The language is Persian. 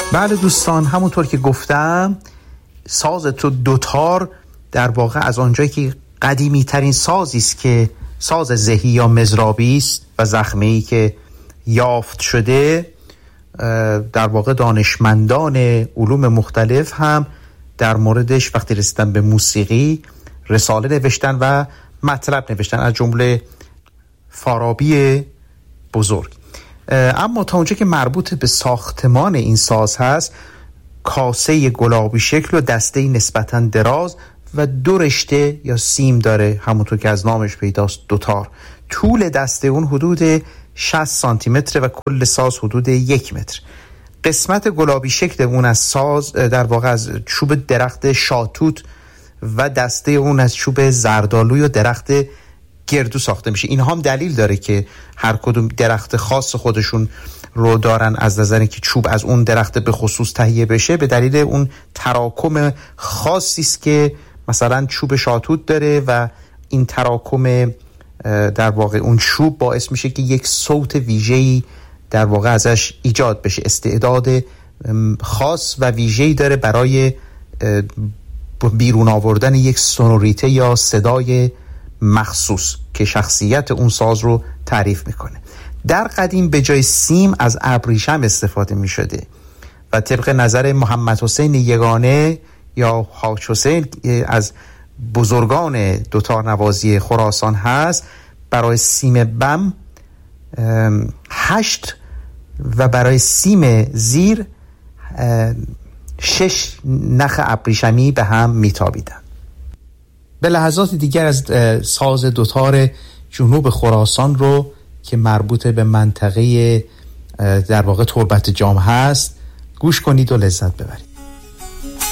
بله دوستان، همونطور که گفتم ساز دوتار در واقع از آنجایی که قدیمی ترین سازی است که ساز زهی یا مزرابی است و زخمه‌ای که یافت شده، در واقع دانشمندان علوم مختلف هم در موردش وقتی رسیدن به موسیقی رساله نوشتن و مطلب نوشتن، از جمله فارابی بزرگ. اما تا اونجا که مربوط به ساختمان این ساز هست، کاسه گلابی شکل و دسته نسبتاً دراز و 2 رشته یا سیم داره، همونطور که از نامش پیداست دوتار. طول دسته اون حدود 60 سانتی متر و کل ساز حدود 1 متر. قسمت گلابی شکل اون از ساز در واقع از چوب درخت شاتوت و دسته اون از چوب زردآلو و درخت گردو ساخته میشه. این هم دلیل داره که هر کدوم درخت خاص خودشون رو دارن از نظر اینکه چوب از اون درخت به خصوص تهیه بشه، به دلیل اون تراکم خاصی است که مثلا چوب شاتوت داره و این تراکم در واقع اون چوب باعث میشه که یک صوت ویژه‌ای در واقع ازش ایجاد بشه. استعداد خاص و ویژه‌ای داره برای بیرون آوردن یک سونوریته یا صدای مخصوص که شخصیت اون ساز رو تعریف میکنه. در قدیم به جای سیم از ابریشم استفاده میشده و طبق نظر محمد حسین یگانه یا حاج حسین از بزرگان دوتار نوازی خراسان هست، برای سیم بم 8 و برای سیم زیر 6 نخ ابریشمی به هم میتابیدن. به لحظات دیگر از ساز دوتار جنوب خراسان رو که مربوط به منطقه در واقع تربت جام هست گوش کنید و لذت ببرید.